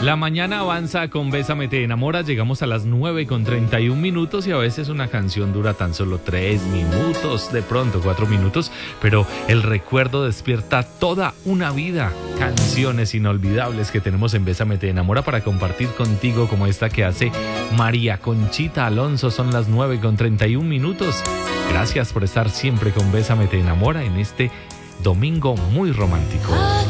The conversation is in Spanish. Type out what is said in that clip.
La mañana avanza con Bésame te enamora, llegamos a las 9:31 y a veces una canción dura tan solo 3 minutos, de pronto 4 minutos, pero el recuerdo despierta toda una vida. Canciones inolvidables que tenemos en Bésame te enamora para compartir contigo, como esta que hace María Conchita Alonso. Son las 9:31. Gracias por estar siempre con Bésame te enamora en este domingo muy romántico.